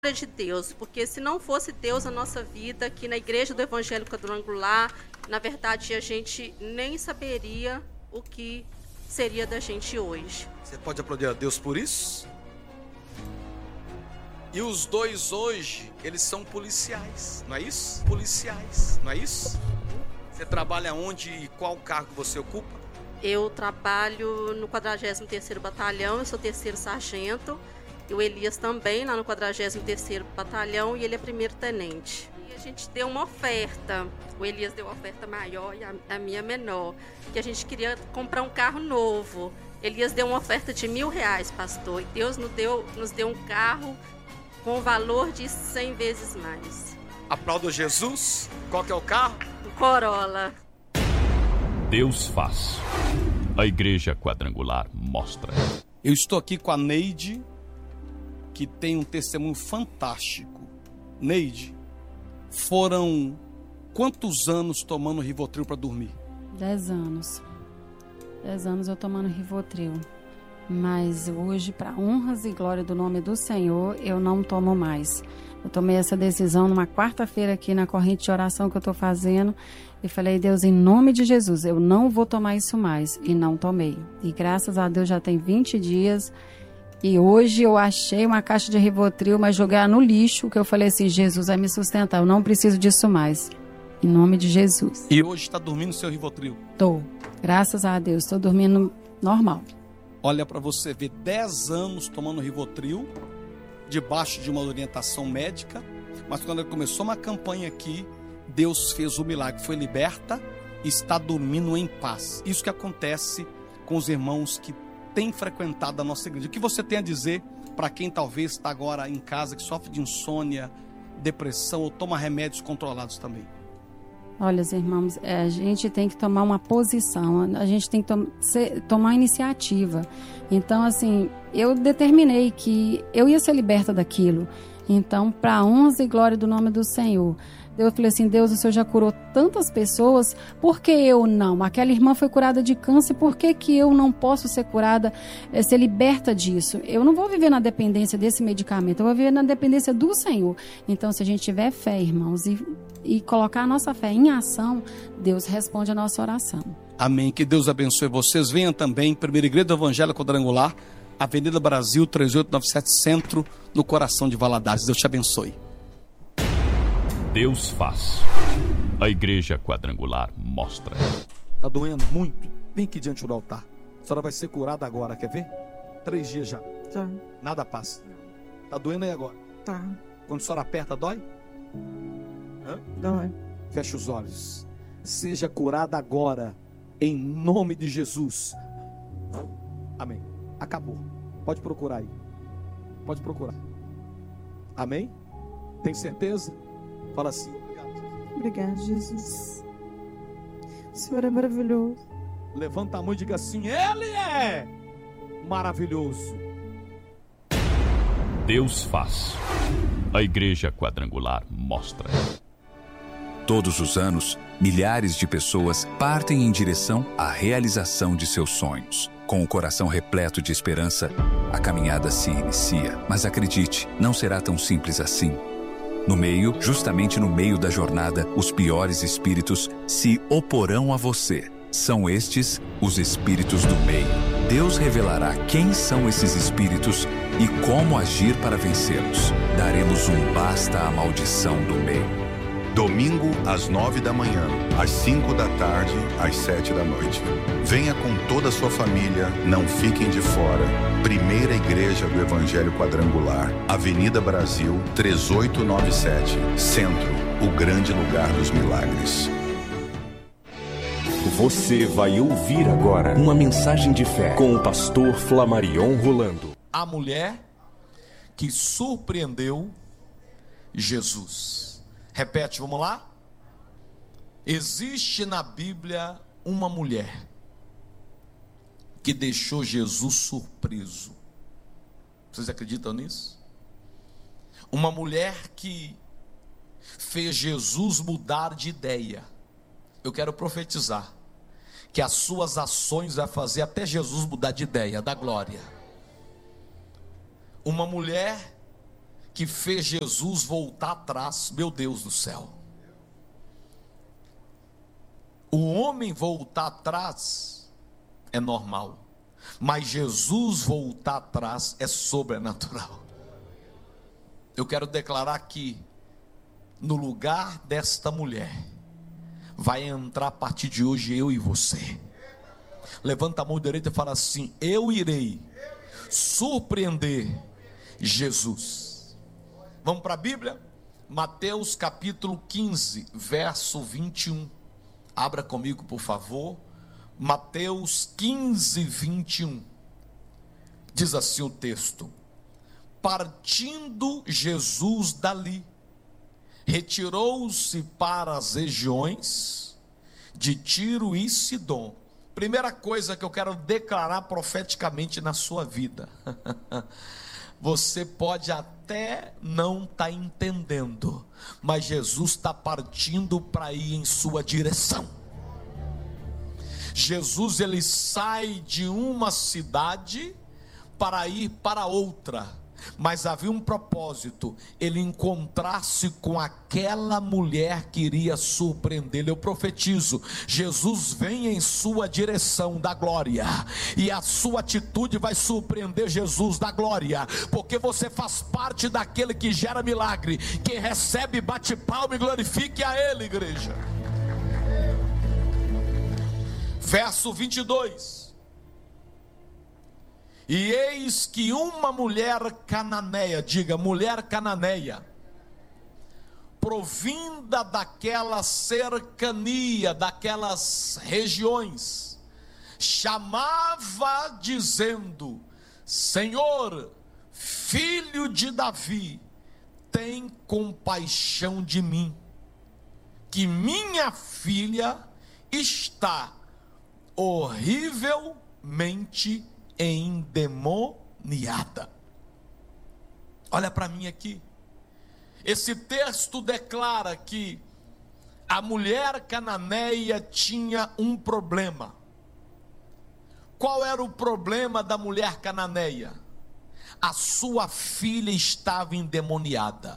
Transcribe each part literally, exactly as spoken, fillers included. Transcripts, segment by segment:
de Deus, porque se não fosse Deus na nossa vida, aqui na Igreja do Evangelho Quadrangular, na verdade a gente nem saberia o que seria da gente hoje. Você pode aplaudir a Deus por isso? E os dois hoje, eles são policiais, não é isso? Policiais, não é isso? Você trabalha onde e qual cargo você ocupa? Eu trabalho no quadragésimo terceiro Batalhão, eu sou terceiro sargento. E o Elias também, lá no quadragésimo terceiro Batalhão, e ele é primeiro tenente. E a gente deu uma oferta, o Elias deu uma oferta maior e a, a minha menor, que a gente queria comprar um carro novo. Elias deu uma oferta de mil reais, pastor, e Deus nos deu, nos deu um carro com o valor de cem vezes mais. Aplauda Jesus. Qual que é o carro? Um Corolla. Deus faz. A Igreja Quadrangular mostra. Eu estou aqui com a Neide, que tem um testemunho fantástico. Neide, foram quantos anos tomando Rivotril para dormir? Dez anos. Dez anos eu tomando Rivotril. Mas hoje, para honras e glória do nome do Senhor, eu não tomo mais. Eu tomei essa decisão numa quarta-feira aqui na corrente de oração que eu estou fazendo. E falei, Deus, em nome de Jesus, eu não vou tomar isso mais. E não tomei. E graças a Deus já tem vinte dias. E hoje eu achei uma caixa de Rivotril, mas jogar no lixo, que eu falei assim, Jesus vai me sustentar, eu não preciso disso mais. Em nome de Jesus. E hoje está dormindo seu Rivotril? Tô. Graças a Deus, estou dormindo normal. Olha para você ver, dez anos tomando Rivotril, debaixo de uma orientação médica, mas quando começou uma campanha aqui, Deus fez o milagre, foi liberta e está dormindo em paz. Isso que acontece com os irmãos que têm frequentado a nossa igreja. O que você tem a dizer para quem talvez está agora em casa, que sofre de insônia, depressão ou toma remédios controlados também? Olha, irmãos, a gente tem que tomar uma posição, a gente tem que tom- ser, tomar iniciativa. Então, assim, eu determinei que eu ia ser liberta daquilo. Então, para a honra e glória do nome do Senhor. Eu falei assim, Deus, o Senhor já curou tantas pessoas, por que eu não? Aquela irmã foi curada de câncer, por que que eu não posso ser curada, é, ser liberta disso? Eu não vou viver na dependência desse medicamento, eu vou viver na dependência do Senhor. Então, se a gente tiver fé, irmãos, e, e colocar a nossa fé em ação, Deus responde a nossa oração. Amém, que Deus abençoe vocês. Venham também, Primeira Igreja do Evangelho Quadrangular, Avenida Brasil, três oito nove sete, Centro, no coração de Valadares. Deus te abençoe. Deus faz. A Igreja Quadrangular mostra. Tá doendo muito? Vem aqui diante do altar. A senhora vai ser curada agora, quer ver? Três dias já. Já. Nada passa. Tá doendo aí agora? Tá. Quando a senhora aperta, dói? Hã? Dói. Feche os olhos. Seja curada agora, em nome de Jesus. Amém. Acabou. Pode procurar aí. Pode procurar. Amém? Tem certeza? Fala assim. Obrigado, Jesus. O Senhor é maravilhoso. Levanta a mão e diga assim: Ele é maravilhoso. Deus faz. A Igreja Quadrangular mostra. Todos os anos, milhares de pessoas partem em direção à realização de seus sonhos. Com o coração repleto de esperança, a caminhada se inicia. Mas acredite, não será tão simples assim. No meio, justamente no meio da jornada, os piores espíritos se oporão a você. São estes os espíritos do meio. Deus revelará quem são esses espíritos e como agir para vencê-los. Daremos um basta à maldição do meio. Domingo, às nove da manhã, às cinco da tarde, às sete da noite. Venha com toda a sua família, não fiquem de fora. Primeira Igreja do Evangelho Quadrangular, Avenida Brasil, três oito nove sete, Centro, o grande lugar dos milagres. Você vai ouvir agora uma mensagem de fé com o pastor Flamarion Rolando. A mulher que surpreendeu Jesus. Repete, vamos lá? Existe na Bíblia uma mulher que deixou Jesus surpreso. Vocês acreditam nisso? Uma mulher que fez Jesus mudar de ideia. Eu quero profetizar que as suas ações vai fazer até Jesus mudar de ideia, da glória. Uma mulher que fez Jesus voltar atrás. Meu Deus do céu. O homem voltar atrás é normal, mas Jesus voltar atrás é sobrenatural. Eu quero declarar que no lugar desta mulher vai entrar a partir de hoje eu e você. Levanta a mão direita e fala assim: eu irei surpreender Jesus. Vamos para a Bíblia? Mateus capítulo quinze, verso vinte e um. Abra comigo, por favor. Mateus quinze, vinte e um. Diz assim o texto: partindo Jesus dali, retirou-se para as regiões de Tiro e Sidom. Primeira coisa que eu quero declarar profeticamente na sua vida. Você pode até não estar tá entendendo, mas Jesus está partindo para ir em sua direção. Jesus, ele sai de uma cidade para ir para outra, mas havia um propósito: ele encontrar-se com aquela mulher que iria surpreendê-lo. Eu profetizo, Jesus vem em sua direção da glória, e a sua atitude vai surpreender Jesus da glória, porque você faz parte daquele que gera milagre. Quem recebe, bate palma e glorifique a ele, igreja. Verso vinte e dois. E eis que uma mulher cananeia, diga mulher cananeia, provinda daquela cercania, daquelas regiões, chamava dizendo: Senhor, filho de Davi, tem compaixão de mim, que minha filha está horrivelmente endemoniada. Olha para mim aqui. Esse texto declara que a mulher cananeia tinha um problema. Qual era o problema da mulher cananeia? A sua filha estava endemoniada.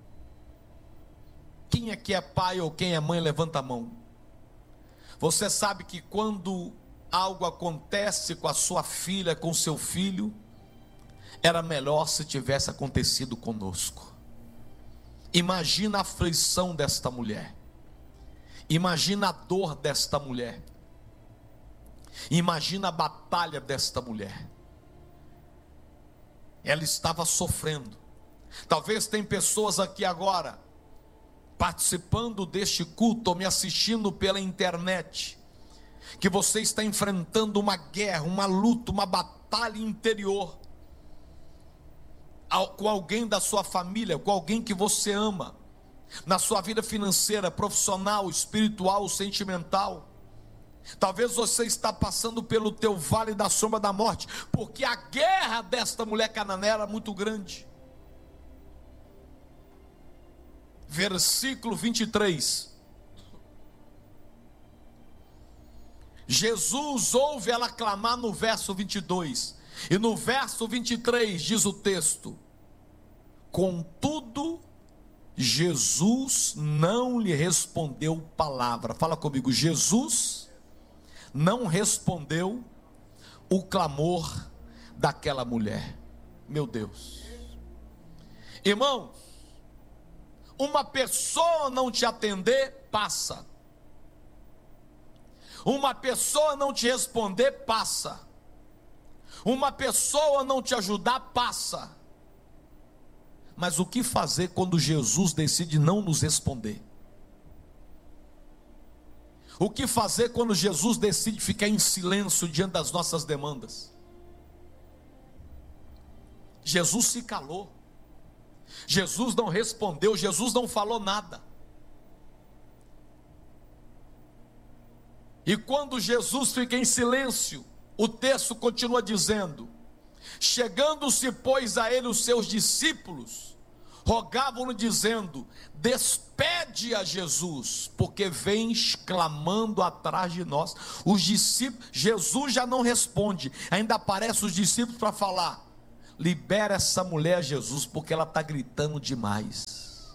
Quem aqui é pai ou quem é mãe, levanta a mão. Você sabe que quando algo acontece com a sua filha, com seu filho, era melhor se tivesse acontecido conosco. Imagina a aflição desta mulher, imagina a dor desta mulher, imagina a batalha desta mulher. Ela estava sofrendo. Talvez tem pessoas aqui agora participando deste culto ou me assistindo pela internet, que você está enfrentando uma guerra, uma luta, uma batalha interior com alguém da sua família, com alguém que você ama, na sua vida financeira, profissional, espiritual, sentimental. Talvez você está passando pelo teu vale da sombra da morte, porque a guerra desta mulher cananeia era muito grande. Versículo vinte e três. Jesus ouve ela clamar no verso vinte e dois, e no verso vinte e três diz o texto: contudo, Jesus não lhe respondeu palavra. Fala comigo, Jesus não respondeu o clamor daquela mulher. Meu Deus, irmãos, uma pessoa não te atender, passa. Uma pessoa não te responder, passa. Uma pessoa não te ajudar, passa. Mas o que fazer quando Jesus decide não nos responder? O que fazer quando Jesus decide ficar em silêncio diante das nossas demandas? Jesus se calou. Jesus não respondeu, Jesus não falou nada. E quando Jesus fica em silêncio, o texto continua dizendo: chegando-se, pois, a ele os seus discípulos, rogavam-lhe dizendo: despede a Jesus, porque vens clamando atrás de nós. Os discípulos, Jesus já não responde, ainda aparecem os discípulos para falar: libera essa mulher, Jesus, porque ela está gritando demais.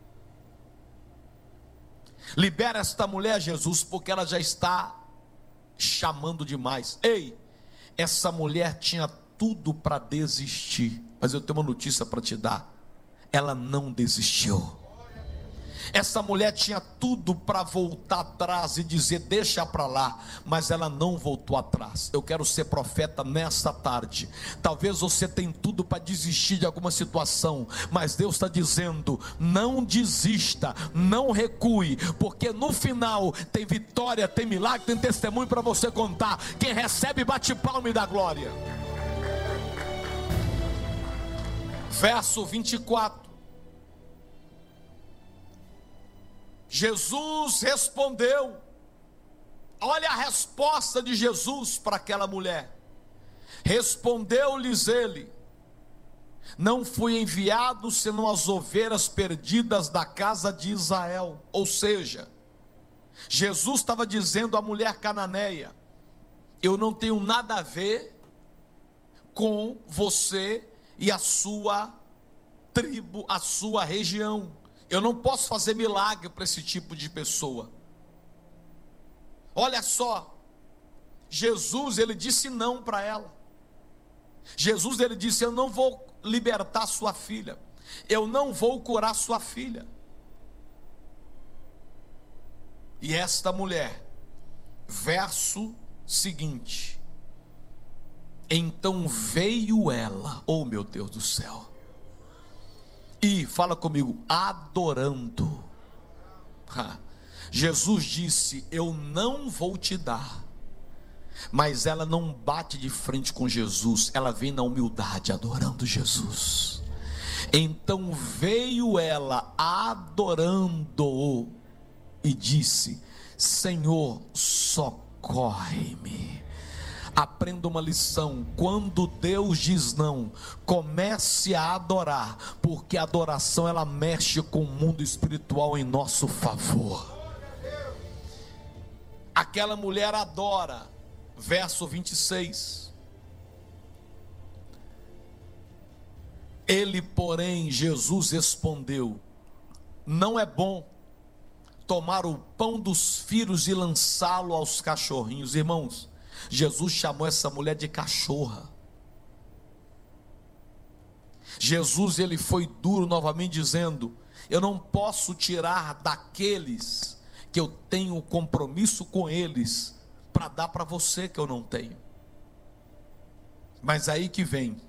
Libera esta mulher, Jesus, porque ela já está chamando demais. Ei, essa mulher tinha tudo para desistir, mas eu tenho uma notícia para te dar: ela não desistiu. Essa mulher tinha tudo para voltar atrás e dizer deixa para lá, mas ela não voltou atrás. Eu quero ser profeta nessa tarde. Talvez você tenha tudo para desistir de alguma situação, mas Deus está dizendo: não desista, não recue, porque no final tem vitória, tem milagre, tem testemunho para você contar. Quem recebe bate palma e dá glória. Verso vinte e quatro. Jesus respondeu. Olha a resposta de Jesus para aquela mulher. Respondeu-lhes ele: não fui enviado senão as ovelhas perdidas da casa de Israel. Ou seja, Jesus estava dizendo à mulher cananeia: eu não tenho nada a ver com você e a sua tribo, a sua região. Eu não posso fazer milagre para esse tipo de pessoa. Olha só, Jesus, ele disse não para ela. Jesus, ele disse: eu não vou libertar sua filha, eu não vou curar sua filha. E esta mulher, verso seguinte: então veio ela, oh meu Deus do céu, e fala comigo, adorando. Ha. Jesus disse: eu não vou te dar. Mas ela não bate de frente com Jesus, ela vem na humildade adorando Jesus. Então veio ela adorando-o e disse: Senhor, socorre-me. Aprenda uma lição: quando Deus diz não, comece a adorar, porque a adoração ela mexe com o mundo espiritual em nosso favor. Aquela mulher adora, verso vinte e seis. Ele, porém, Jesus respondeu: não é bom tomar o pão dos filhos e lançá-lo aos cachorrinhos. Irmãos, Jesus chamou essa mulher de cachorra. Jesus, ele foi duro novamente dizendo: eu não posso tirar daqueles que eu tenho compromisso com eles para dar para você que eu não tenho. Mas aí que vem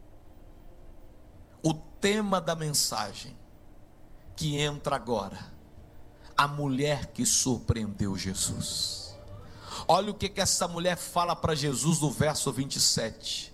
o tema da mensagem que entra agora: a mulher que surpreendeu Jesus. Olha o que, que essa mulher fala para Jesus no verso vinte e sete.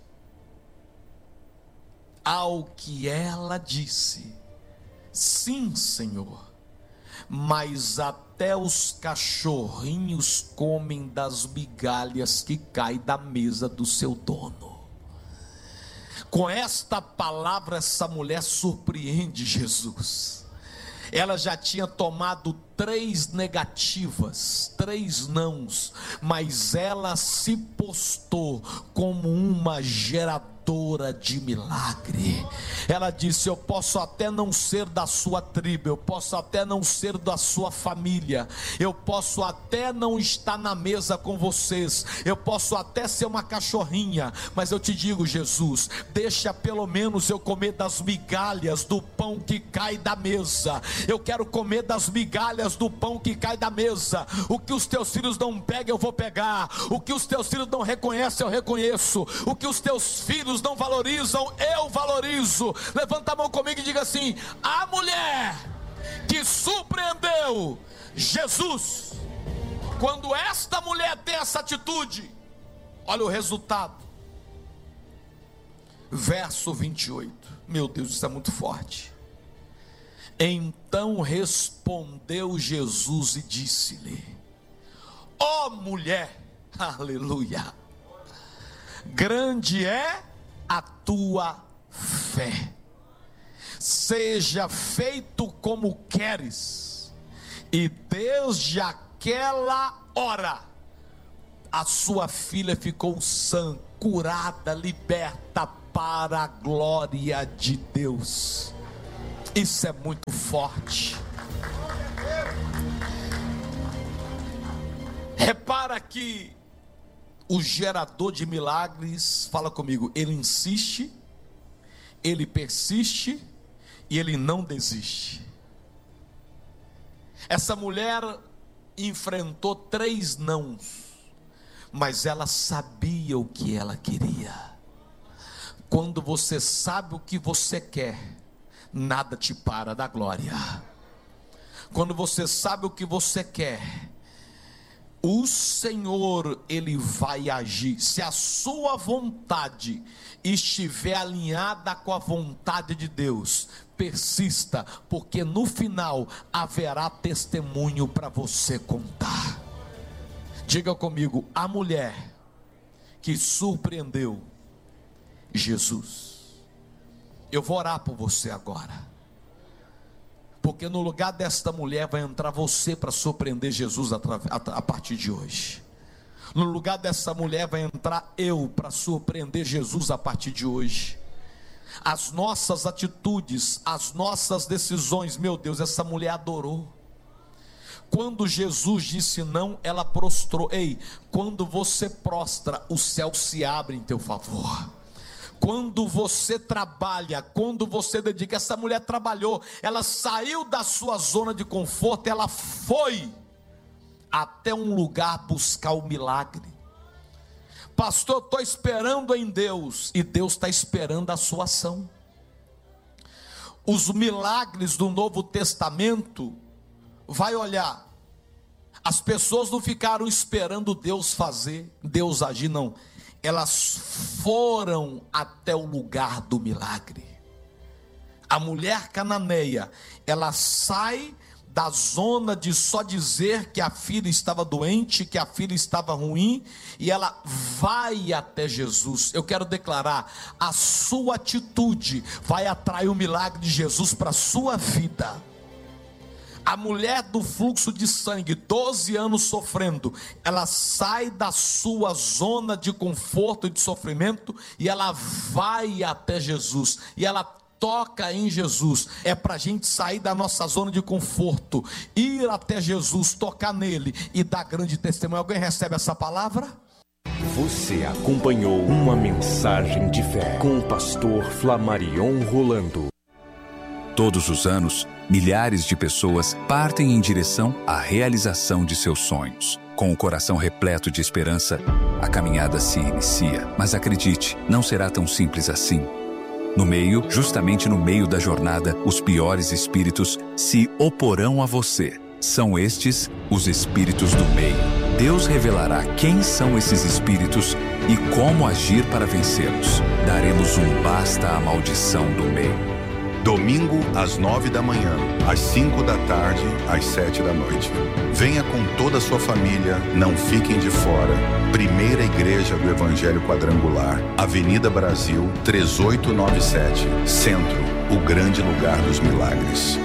Ao que ela disse: sim, Senhor, mas até os cachorrinhos comem das migalhas que caem da mesa do seu dono. Com esta palavra, essa mulher surpreende Jesus. Ela já tinha tomado três negativas, três nãos, mas ela se postou como uma geradora de milagre. Ela disse: eu posso até não ser da sua tribo, eu posso até não ser da sua família, eu posso até não estar na mesa com vocês, eu posso até ser uma cachorrinha, mas eu te digo, Jesus, deixa pelo menos eu comer das migalhas do pão que cai da mesa. Eu quero comer das migalhas do pão que cai da mesa. O que os teus filhos não pegam, eu vou pegar. O que os teus filhos não reconhecem, eu reconheço. O que os teus filhos não valorizam, eu valorizo. Levanta a mão comigo e diga assim: a mulher que surpreendeu Jesus. Quando esta mulher tem essa atitude, olha o resultado. Verso vinte e oito. Meu Deus, isso é muito forte. Então respondeu Jesus e disse-lhe: ó mulher, aleluia, grande é a tua fé, seja feito como queres. E desde aquela hora a sua filha ficou sã, curada, liberta, para a glória de Deus. Isso é muito forte. Repara que o gerador de milagres, fala comigo, ele insiste, ele persiste e ele não desiste. Essa mulher enfrentou três nãos, mas ela sabia o que ela queria. Quando você sabe o que você quer, nada te para da glória. Quando você sabe o que você quer, o Senhor, Ele vai agir. Se a sua vontade estiver alinhada com a vontade de Deus, persista, porque no final haverá testemunho para você contar. Diga comigo, a mulher que surpreendeu Jesus. Eu vou orar por você agora, porque no lugar desta mulher vai entrar você para surpreender Jesus a, a, a partir de hoje. No lugar dessa mulher vai entrar eu para surpreender Jesus a partir de hoje. As nossas atitudes, as nossas decisões, meu Deus, essa mulher adorou. Quando Jesus disse não, ela prostrou. Ei, quando você prostra, o céu se abre em teu favor. Quando você trabalha, quando você dedica, essa mulher trabalhou, ela saiu da sua zona de conforto, ela foi até um lugar buscar o milagre. Pastor, estou esperando em Deus, e Deus está esperando a sua ação. Os milagres do Novo Testamento, vai olhar, as pessoas não ficaram esperando Deus fazer, Deus agir, não. Elas foram até o lugar do milagre. A mulher cananeia, ela sai da zona de só dizer que a filha estava doente, que a filha estava ruim, e ela vai até Jesus. Eu quero declarar, a sua atitude vai atrair o milagre de Jesus para a sua vida. A mulher do fluxo de sangue, doze anos sofrendo, ela sai da sua zona de conforto e de sofrimento, e ela vai até Jesus, e ela toca em Jesus. É para a gente sair da nossa zona de conforto, ir até Jesus, tocar nele e dar grande testemunho. Alguém recebe essa palavra? Você acompanhou uma mensagem de fé com o pastor Flamarion Rolando. Todos os anos, milhares de pessoas partem em direção à realização de seus sonhos. Com o coração repleto de esperança, a caminhada se inicia. Mas acredite, não será tão simples assim. No meio, justamente no meio da jornada, os piores espíritos se oporão a você. São estes os espíritos do meio. Deus revelará quem são esses espíritos e como agir para vencê-los. Daremos um basta à maldição do meio. Domingo, às nove da manhã, às cinco da tarde, às sete da noite. Venha com toda a sua família, não fiquem de fora. Primeira Igreja do Evangelho Quadrangular, Avenida Brasil, três oito nove sete, Centro, o grande lugar dos milagres.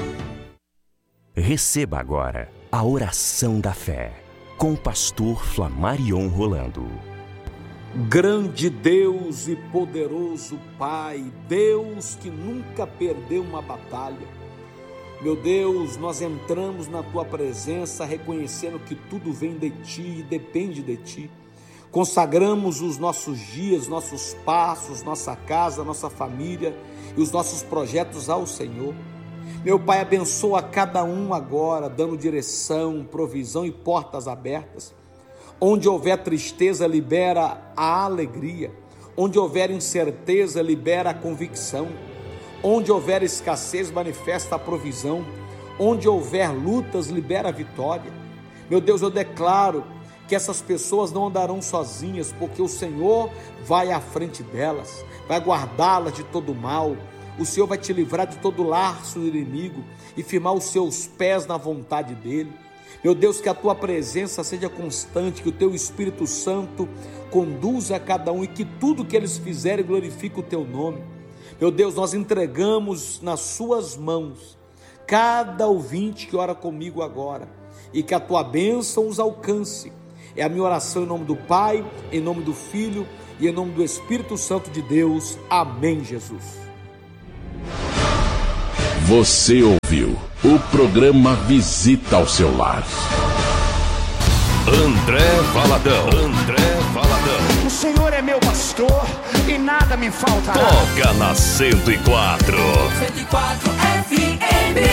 Receba agora a oração da fé, com o pastor Flamarion Rolando. Grande Deus e poderoso Pai, Deus que nunca perdeu uma batalha. Meu Deus, nós entramos na Tua presença reconhecendo que tudo vem de Ti e depende de Ti. Consagramos os nossos dias, nossos passos, nossa casa, nossa família e os nossos projetos ao Senhor. Meu Pai, abençoa cada um agora, dando direção, provisão e portas abertas. Onde houver tristeza, libera a alegria. Onde houver incerteza, libera a convicção. Onde houver escassez, manifesta a provisão. Onde houver lutas, libera a vitória. Meu Deus, eu declaro que essas pessoas não andarão sozinhas, porque o Senhor vai à frente delas, vai guardá-las de todo mal. O Senhor vai te livrar de todo laço do inimigo e firmar os seus pés na vontade dEle. Meu Deus, que a Tua presença seja constante, que o Teu Espírito Santo conduza a cada um e que tudo que eles fizerem glorifique o Teu nome. Meu Deus, nós entregamos nas Suas mãos cada ouvinte que ora comigo agora, e que a Tua bênção os alcance, É a minha oração em nome do Pai, em nome do Filho e em nome do Espírito Santo de Deus. Amém, Jesus. Você ouviu o programa Visita ao Seu Lar. André Valadão. André Valadão. O Senhor é meu pastor e nada me faltará. Toca na cento e quatro. cento e quatro F M.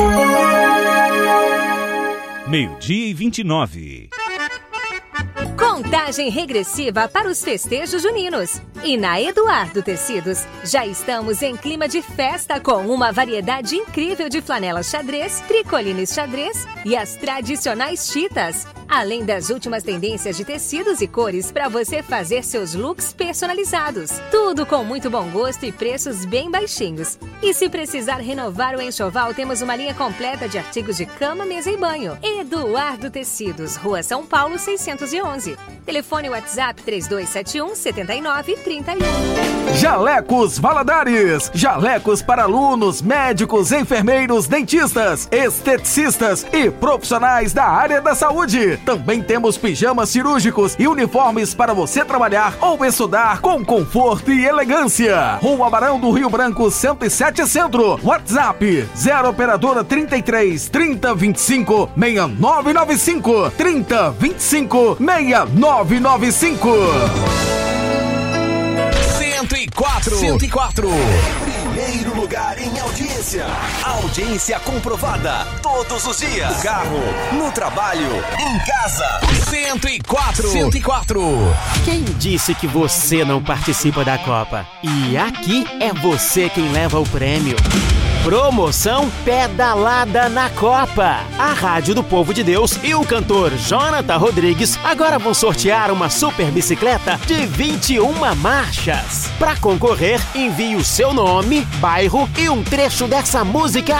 Meio-dia e vinte e nove. Contagem regressiva para os festejos juninos. E na Eduardo Tecidos, já estamos em clima de festa com uma variedade incrível de flanelas xadrez, tricolines xadrez e as tradicionais chitas. Além das últimas tendências de tecidos e cores para você fazer seus looks personalizados. Tudo com muito bom gosto e preços bem baixinhos. E se precisar renovar o enxoval, temos uma linha completa de artigos de cama, mesa e banho. Eduardo Tecidos, Rua São Paulo, seiscentos e onze. Telefone WhatsApp três dois sete um, sete nove três um. Jalecos Valadares. Jalecos para alunos, médicos, enfermeiros, dentistas, esteticistas e profissionais da área da saúde. Também temos pijamas cirúrgicos e uniformes para você trabalhar ou estudar com conforto e elegância. Rua Barão do Rio Branco, cento e sete Centro. WhatsApp zero operadora trinta e três, trinta, vinte e cinco, seis nove nove cinco, trinta, vinte e cinco, seis nove nove cinco. cento e quatro. cento e quatro. Primeiro lugar em audiência. Audiência comprovada todos os dias. No carro, no trabalho, em casa. cento e quatro. cento e quatro. Quem disse que você não participa da Copa? E aqui é você quem leva o prêmio. Promoção Pedalada na Copa. A Rádio do Povo de Deus e o cantor Jonathan Rodrigues agora vão sortear uma super bicicleta de vinte e uma marchas. Para concorrer, envie o seu nome, bairro e um trecho dessa música